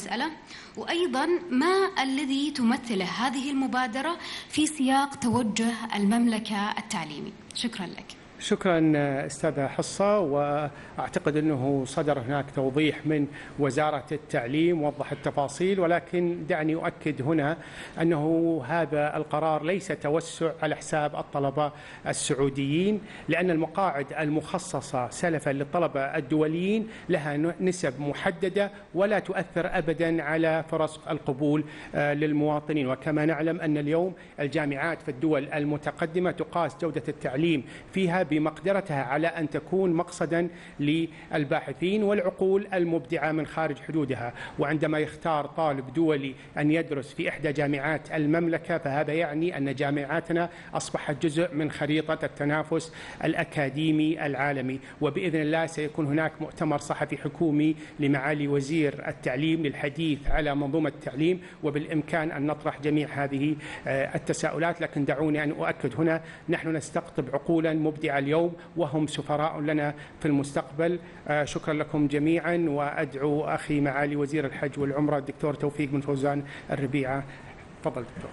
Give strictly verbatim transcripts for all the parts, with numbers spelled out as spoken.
المسألة، وأيضا ما الذي تمثله هذه المبادرة في سياق توجه المملكة التعليمي؟ شكرا لك. شكرا أستاذة حصة، وأعتقد أنه صدر هناك توضيح من وزارة التعليم وضح التفاصيل، ولكن دعني أؤكد هنا أنه هذا القرار ليس توسع على حساب الطلبة السعوديين، لأن المقاعد المخصصة سلفا للطلبة الدوليين لها نسب محددة ولا تؤثر أبدا على فرص القبول للمواطنين. وكما نعلم أن اليوم الجامعات في الدول المتقدمة تقاس جودة التعليم فيها بمقدرتها على أن تكون مقصدا للباحثين والعقول المبدعة من خارج حدودها، وعندما يختار طالب دولي أن يدرس في إحدى جامعات المملكة فهذا يعني أن جامعاتنا أصبحت جزء من خريطة التنافس الأكاديمي العالمي. وبإذن الله سيكون هناك مؤتمر صحفي حكومي لمعالي وزير التعليم للحديث على منظومة التعليم، وبالإمكان أن نطرح جميع هذه التساؤلات. لكن دعوني أن أؤكد هنا نحن نستقطب عقولا مبدعة اليوم وهم سفراء لنا في المستقبل. شكرا لكم جميعا، وأدعو أخي معالي وزير الحج والعمرة الدكتور توفيق بن فوزان الربيعة. تفضل دكتور.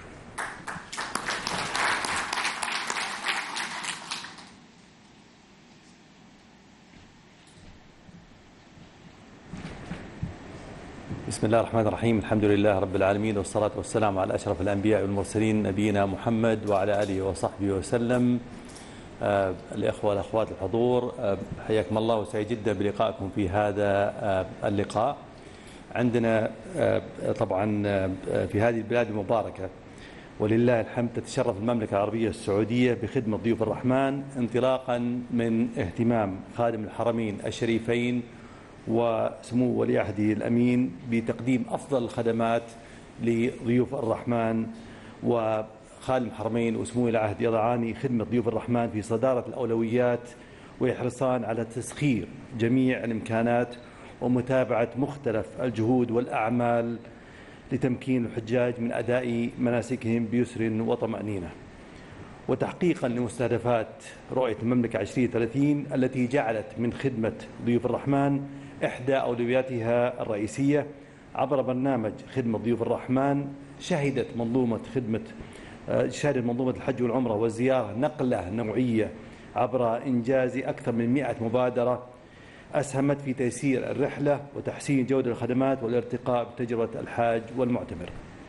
بسم الله الرحمن الرحيم. الحمد لله رب العالمين، والصلاة والسلام على أشرف الأنبياء والمرسلين نبينا محمد وعلى آله وصحبه وسلم. آه الإخوة والأخوات الحضور، آه حياكم الله وسعيد جدا بلقائكم في هذا آه اللقاء. عندنا آه طبعا آه في هذه البلاد المباركة ولله الحمد تتشرف المملكة العربية السعودية بخدمة ضيوف الرحمن، انطلاقا من اهتمام خادم الحرمين الشريفين وسمو ولي عهده الأمين بتقديم أفضل الخدمات لضيوف الرحمن، وخادم الحرمين وسمو ولي العهد يضعان خدمة ضيوف الرحمن في صدارة الأولويات ويحرصان على تسخير جميع الإمكانات ومتابعة مختلف الجهود والأعمال لتمكين الحجاج من أداء مناسكهم بيسر وطمأنينة، وتحقيقا لمستهدفات رؤية المملكة عشرين ثلاثين التي جعلت من خدمة ضيوف الرحمن إحدى أولوياتها الرئيسية. عبر برنامج خدمة ضيوف الرحمن شهدت منظومة خدمة شهدت منظومة الحج والعمرة والزيارة نقلة نوعية عبر إنجاز أكثر من مئة مبادرة أسهمت في تيسير الرحلة وتحسين جودة الخدمات والارتقاء بتجربة الحاج والمعتمر.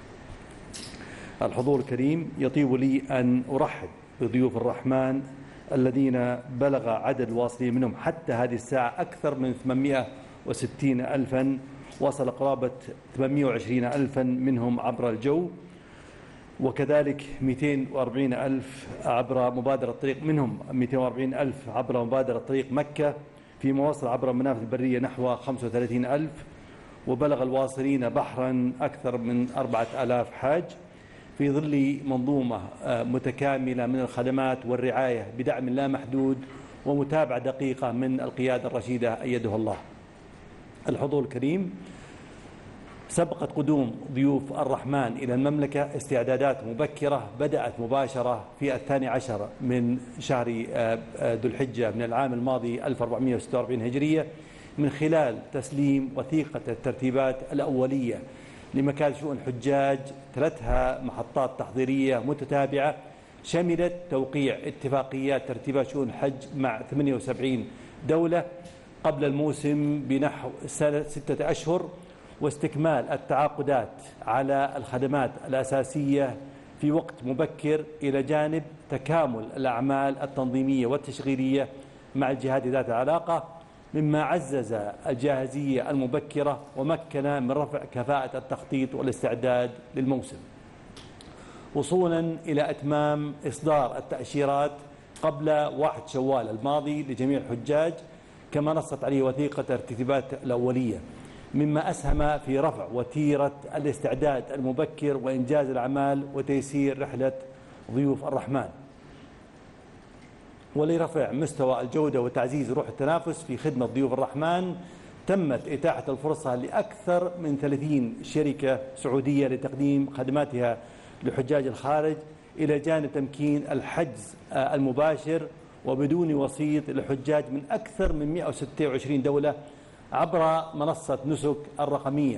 الحضور الكريم، يطيب لي أن أرحب بضيوف الرحمن الذين بلغ عدد الواصلين منهم حتى هذه الساعة أكثر من ثمانمئة وستين ألفا، وصل قرابة ثمانمئة وعشرين ألفا منهم عبر الجو، وكذلك مئتين وأربعين ألف عبر مبادرة طريق منهم مئتين وأربعين ألف عبر مبادرة طريق مكة، فيما وصل عبر المنافذ البرية نحو خمسة وثلاثين ألف، وبلغ الواصلين بحرا أكثر من أربعة آلاف حاج، في ظل منظومة متكاملة من الخدمات والرعاية بدعم لا محدود ومتابعة دقيقة من القيادة الرشيدة أيده الله. الحضور الكريم، سبقت قدوم ضيوف الرحمن إلى المملكة استعدادات مبكرة بدأت مباشرة في الثاني عشر من شهر ذو الحجة من العام الماضي ألف وأربعمئة وستة وأربعين هجرية، من خلال تسليم وثيقة الترتيبات الأولية لمكان شؤون الحجاج، ثلاثها محطات تحضيرية متتابعة شملت توقيع اتفاقيات ترتيبات شؤون الحج مع ثمانية وسبعين دولة قبل الموسم بنحو ستة أشهر، واستكمال التعاقدات على الخدمات الأساسية في وقت مبكر إلى جانب تكامل الأعمال التنظيمية والتشغيلية مع الجهات ذات العلاقة، مما عزز الجاهزية المبكرة ومكن من رفع كفاءة التخطيط والاستعداد للموسم، وصولا إلى إتمام إصدار التأشيرات قبل واحد شوال الماضي لجميع الحجاج كما نصت عليه وثيقة الترتيبات الأولية، مما أسهم في رفع وتيرة الاستعداد المبكر وإنجاز الأعمال وتيسير رحلة ضيوف الرحمن، ولرفع مستوى الجودة وتعزيز روح التنافس في خدمة ضيوف الرحمن تمت إتاحة الفرصة لأكثر من ثلاثين شركة سعودية لتقديم خدماتها لحجاج الخارج، إلى جانب تمكين الحجز المباشر وبدون وسيط لحجاج من أكثر من مئة وستة وعشرين دولة عبر منصة نسك الرقمية،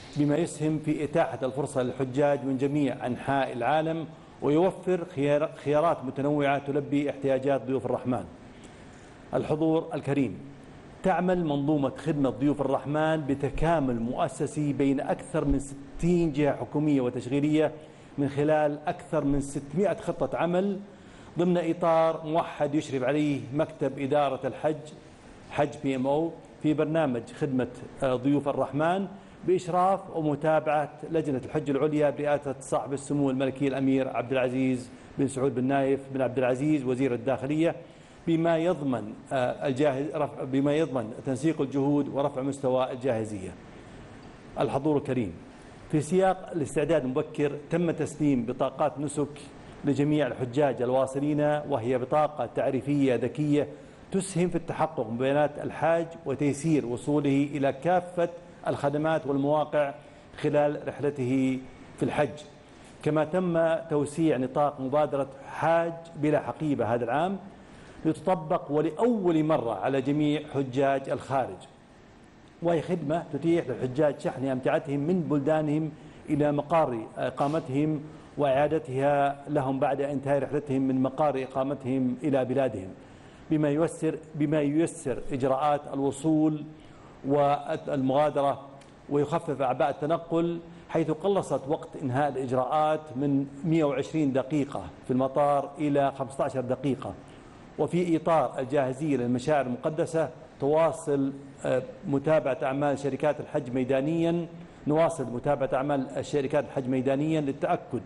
بما يسهم في إتاحة الفرصة للحجاج من جميع أنحاء العالم ويوفر خيارات متنوعة تلبي احتياجات ضيوف الرحمن. الحضور الكريم، تعمل منظومة خدمة ضيوف الرحمن بتكامل مؤسسي بين أكثر من ستين جهة حكومية وتشغيلية من خلال أكثر من ستمائة خطة عمل ضمن إطار موحد يشرف عليه مكتب إدارة الحج حج بي إم أو في برنامج خدمة ضيوف الرحمن بإشراف ومتابعة لجنة الحج العليا برئاسة صاحب السمو الملكي الأمير عبد العزيز بن سعود بن نايف بن عبد العزيز وزير الداخلية، بما يضمن الجاهز بما يضمن تنسيق الجهود ورفع مستوى الجاهزية. الحضور الكريم، في سياق الاستعداد المبكر تم تسليم بطاقات نسك لجميع الحجاج الواصلين، وهي بطاقة تعريفية ذكية تسهم في التحقق من بيانات الحاج وتيسير وصوله إلى كافة الخدمات والمواقع خلال رحلته في الحج. كما تم توسيع نطاق مبادرة حاج بلا حقيبة هذا العام لتطبق ولأول مرة على جميع حجاج الخارج، وهي خدمة تتيح للحجاج شحن أمتعتهم من بلدانهم إلى مقار إقامتهم وإعادتها لهم بعد انتهاء رحلتهم من مقار إقامتهم إلى بلادهم، بما ييسر بما ييسر إجراءات الوصول والمغادرة ويخفف أعباء التنقل، حيث قلصت وقت إنهاء الإجراءات من مئة وعشرين دقيقة في المطار إلى خمسة عشر دقيقة. وفي إطار الجاهزية للمشاعر المقدسة تواصل متابعة أعمال شركات الحج ميدانيا نواصل متابعة أعمال شركات الحج ميدانيا للتأكد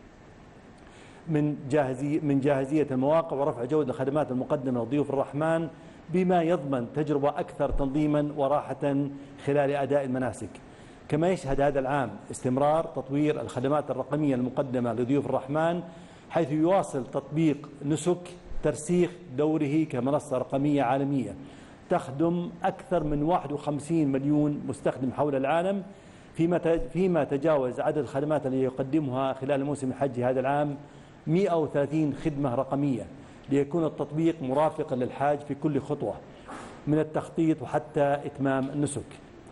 من جاهزية من جاهزية المواقع ورفع جودة الخدمات المقدمة لضيوف الرحمن، بما يضمن تجربة أكثر تنظيما وراحة خلال أداء المناسك. كما يشهد هذا العام استمرار تطوير الخدمات الرقمية المقدمة لضيوف الرحمن، حيث يواصل تطبيق نسك ترسيخ دوره كمنصة رقمية عالمية تخدم أكثر من واحد وخمسين مليون مستخدم حول العالم، فيما فيما تجاوز عدد الخدمات التي يقدمها خلال موسم الحج هذا العام مئة وثلاثين خدمة رقمية، ليكون التطبيق مرافقا للحاج في كل خطوة من التخطيط وحتى إتمام النسك.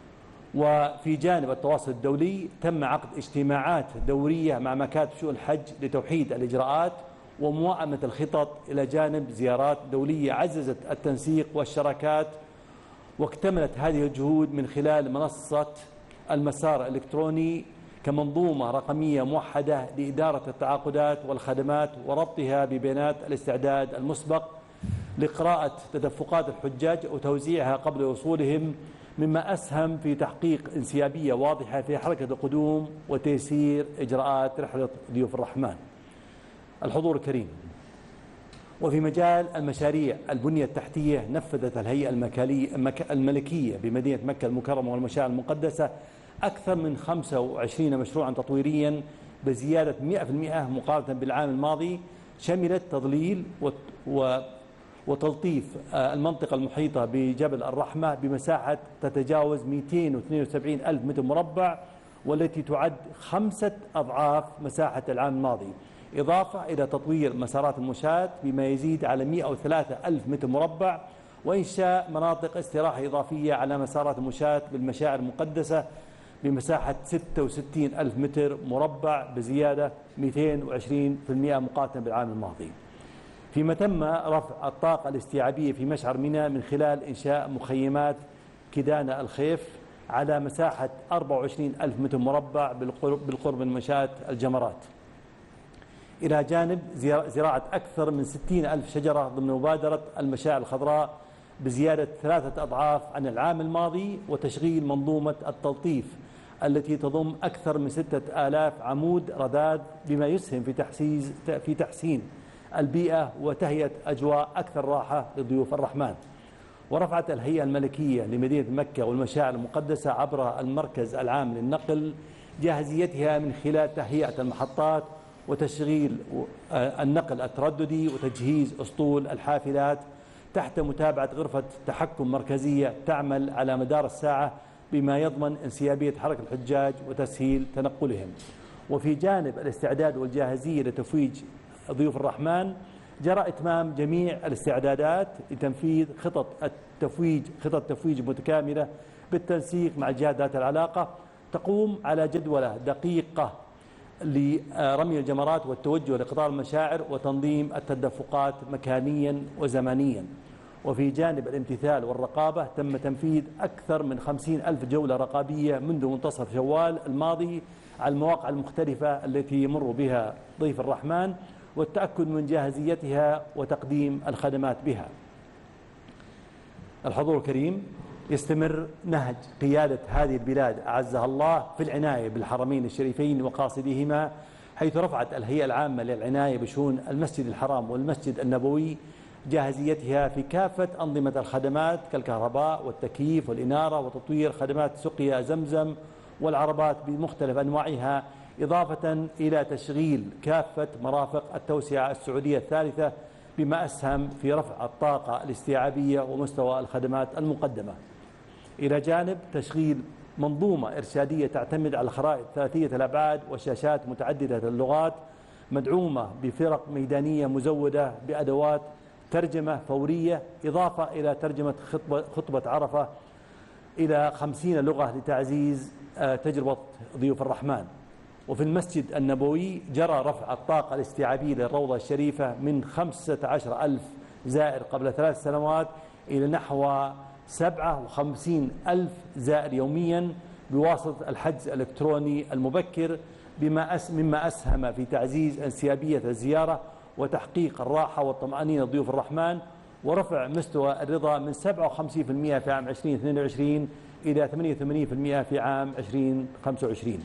وفي جانب التواصل الدولي تم عقد اجتماعات دورية مع مكاتب شؤون الحج لتوحيد الإجراءات وموائمة الخطط، إلى جانب زيارات دولية عززت التنسيق والشراكات. واكتملت هذه الجهود من خلال منصة المسار الإلكتروني كمنظومة رقمية موحدة لإدارة التعاقدات والخدمات وربطها ببيانات الاستعداد المسبق لقراءة تدفقات الحجاج وتوزيعها قبل وصولهم، مما أسهم في تحقيق انسيابية واضحة في حركة القدوم وتيسير إجراءات رحلة ضيوف الرحمن. الحضور الكريم، وفي مجال المشاريع البنية التحتية نفذت الهيئة الملكية بمدينة مكة المكرمة والمشاعر المقدسة أكثر من خمسة وعشرين مشروعا تطويريا بزيادة مئة بالمئة مقارنة بالعام الماضي، شملت تضليل وتلطيف المنطقة المحيطة بجبل الرحمة بمساحة تتجاوز مئتين واثنين وسبعين ألف متر مربع، والتي تعد خمسة أضعاف مساحة العام الماضي، إضافة إلى تطوير مسارات المشاة بما يزيد على مئة وثلاثة ألف متر مربع، وإنشاء مناطق استراحة إضافية على مسارات المشاة بالمشاعر المقدسة بمساحة ستة وستين ألف متر مربع بزيادة مئتين وعشرين بالمئة مقارنة بالعام الماضي. فيما تم رفع الطاقة الاستيعابية في مشعر منى من خلال إنشاء مخيمات كدانة الخيف على مساحة أربعة وعشرين ألف متر مربع بالقرب من مشاة الجمرات، إلى جانب زراعة أكثر من ستين ألف شجرة ضمن مبادرة المشاعر الخضراء بزيادة ثلاثة أضعاف عن العام الماضي، وتشغيل منظومة التلطيف التي تضم أكثر من ستة آلاف عمود رذاذ، بما يسهم في تحسيز في تحسين البيئة وتهيئة أجواء أكثر راحة لضيوف الرحمن. ورفعت الهيئة الملكية لمدينة مكة والمشاعر المقدسة عبر المركز العام للنقل جاهزيتها من خلال تهيئة المحطات وتشغيل النقل الترددي وتجهيز أسطول الحافلات تحت متابعة غرفة تحكم مركزية تعمل على مدار الساعة، بما يضمن انسيابية حركة الحجاج وتسهيل تنقلهم. وفي جانب الاستعداد والجاهزية لتفويج ضيوف الرحمن جرى إتمام جميع الاستعدادات لتنفيذ خطط التفويج خطط تفويج متكاملة بالتنسيق مع الجهات ذات العلاقة، تقوم على جدولة دقيقة لرمي الجمرات والتوجه لقطار المشاعر وتنظيم التدفقات مكانيا وزمنيا. وفي جانب الامتثال والرقابة تم تنفيذ أكثر من خمسين ألف جولة رقابية منذ منتصف شوال الماضي على المواقع المختلفة التي يمر بها ضيف الرحمن، والتأكد من جاهزيتها وتقديم الخدمات بها. الحضور الكريم، يستمر نهج قيادة هذه البلاد أعزها الله في العناية بالحرمين الشريفين وقاصديهما، حيث رفعت الهيئة العامة للعناية بشؤون المسجد الحرام والمسجد النبوي جاهزيتها في كافة أنظمة الخدمات كالكهرباء والتكييف والإنارة وتطوير خدمات سقيا زمزم والعربات بمختلف أنواعها، إضافة إلى تشغيل كافة مرافق التوسعة السعودية الثالثة، بما أسهم في رفع الطاقة الاستيعابية ومستوى الخدمات المقدمة، إلى جانب تشغيل منظومة إرشادية تعتمد على خرائط ثلاثية الأبعاد وشاشات متعددة اللغات، مدعومة بفرق ميدانية مزودة بأدوات ترجمة فورية، إضافة إلى ترجمة خطبة, خطبة عرفة إلى خمسين لغة لتعزيز تجربة ضيوف الرحمن. وفي المسجد النبوي جرى رفع الطاقة الاستيعابية للروضة الشريفة من خمسة عشر ألف زائر قبل ثلاث سنوات إلى نحو سبعة وخمسين ألف زائر يوميا بواسطة الحجز الإلكتروني المبكر، بما أس مما أسهم في تعزيز انسيابية الزيارة وتحقيق الراحة والطمأنينة لضيوف الرحمن، ورفع مستوى الرضا من سبعة وخمسين بالمئة في عام ألفين واثنين وعشرين إلى ثمانية وثمانين بالمئة في عام ألفين وخمسة وعشرين.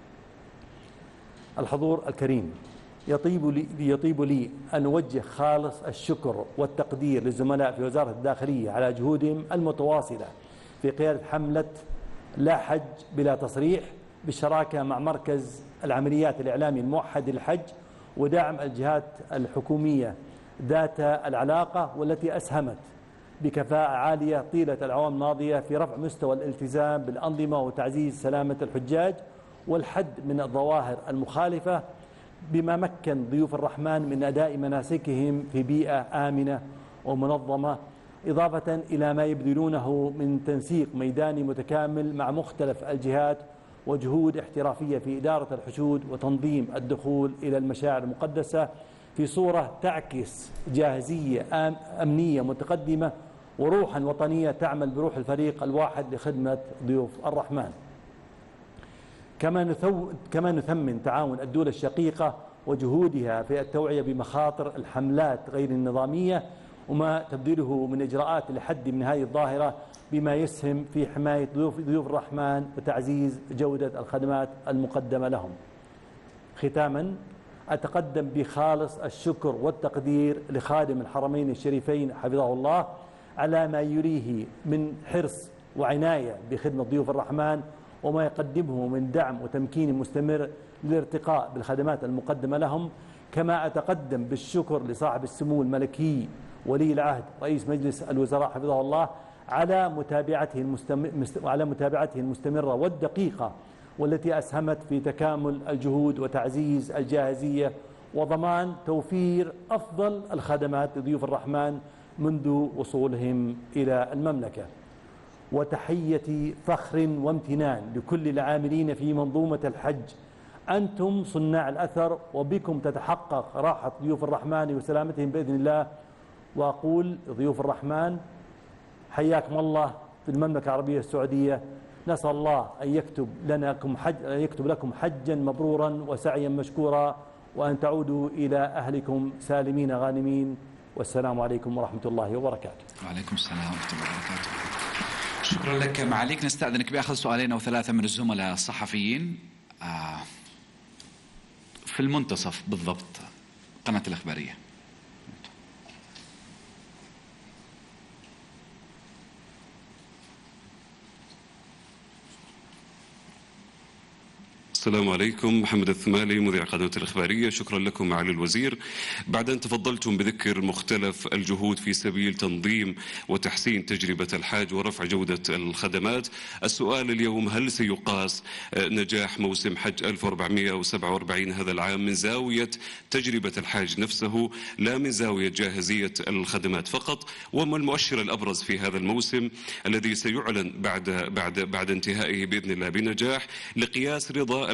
الحضور الكريم، يطيب لي, يطيب لي أن أوجه خالص الشكر والتقدير للزملاء في وزارة الداخلية على جهودهم المتواصلة في قيادة حملة لا حج بلا تصريح بالشراكة مع مركز العمليات الإعلامي الموحد للحج، ودعم الجهات الحكومية ذات العلاقة والتي أسهمت بكفاءة عالية طيلة الأعوام الماضية في رفع مستوى الالتزام بالأنظمة وتعزيز سلامة الحجاج والحد من الظواهر المخالفة، بما مكن ضيوف الرحمن من أداء مناسكهم في بيئة آمنة ومنظمة، إضافة إلى ما يبذلونه من تنسيق ميداني متكامل مع مختلف الجهات وجهود احترافية في إدارة الحشود وتنظيم الدخول إلى المشاعر المقدسة في صورة تعكس جاهزية أمنية متقدمة وروحا وطنية تعمل بروح الفريق الواحد لخدمة ضيوف الرحمن. كما نثو... كما نثمن تعاون الدول الشقيقة وجهودها في التوعية بمخاطر الحملات غير النظامية وما تبذله من إجراءات لحد من هذه الظاهرة، بما يسهم في حماية ضيوف, ضيوف الرحمن وتعزيز جودة الخدمات المقدمة لهم. ختاما، أتقدم بخالص الشكر والتقدير لخادم الحرمين الشريفين حفظه الله على ما يريه من حرص وعناية بخدمة ضيوف الرحمن وما يقدمه من دعم وتمكين مستمر للارتقاء بالخدمات المقدمة لهم. كما أتقدم بالشكر لصاحب السمو الملكي ولي العهد رئيس مجلس الوزراء حفظه الله على متابعته المستمر وعلى متابعته المستمرة والدقيقة والتي أسهمت في تكامل الجهود وتعزيز الجاهزية وضمان توفير أفضل الخدمات لضيوف الرحمن منذ وصولهم إلى المملكة. وتحية فخر وامتنان لكل العاملين في منظومة الحج، أنتم صناع الأثر وبكم تتحقق راحة ضيوف الرحمن وسلامتهم بإذن الله. وأقول ضيوف الرحمن حياكم الله في المملكة العربية السعودية، نسأل الله أن يكتب لكم حج أن يكتب لكم حجا مبرورا وسعيا مشكورا، وأن تعودوا إلى أهلكم سالمين غانمين، والسلام عليكم ورحمة الله وبركاته. وعليكم السلام ورحمة الله وبركاته. شكرا لك معاليك. نستأذنك بأخذ سؤالين أو ثلاثة من الزملاء الصحفيين. آه في المنتصف بالضبط قناة الإخبارية. السلام عليكم. محمد الثمالي مذيع قناة الإخبارية. شكرا لكم معالي الوزير. بعد أن تفضلتم بذكر مختلف الجهود في سبيل تنظيم وتحسين تجربة الحاج ورفع جودة الخدمات، السؤال اليوم: هل سيقاس نجاح موسم حج ألف وأربعمئة وسبعة وأربعين هذا العام من زاوية تجربة الحاج نفسه لا من زاوية جاهزية الخدمات فقط؟ وما المؤشر الأبرز في هذا الموسم الذي سيعلن بعد بعد بعد انتهائه بإذن الله بنجاح لقياس رضا